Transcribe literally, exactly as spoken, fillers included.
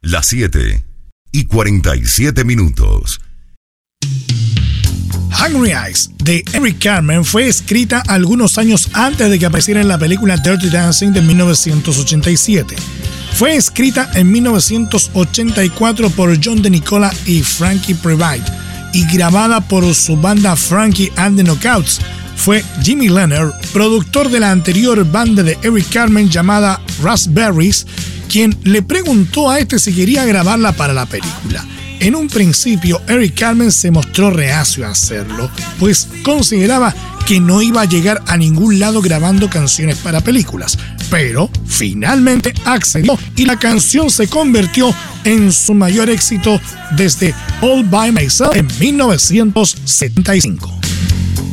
Las siete y cuarenta y siete minutos. Hungry Eyes de Eric Carmen fue escrita algunos años antes de que apareciera en la película Dirty Dancing de mil novecientos ochenta y siete. Fue escrita en mil novecientos ochenta y cuatro por John DeNicola y Frankie Previte y grabada por su banda Frankie and the Knockouts. Fue Jimmy Leonard, productor de la anterior banda de Eric Carmen llamada Raspberries, quien le preguntó a este si quería grabarla para la película. En un principio, Eric Carmen se mostró reacio a hacerlo, pues consideraba que no iba a llegar a ningún lado grabando canciones para películas, pero finalmente accedió y la canción se convirtió en su mayor éxito desde All By Myself en mil novecientos setenta y cinco.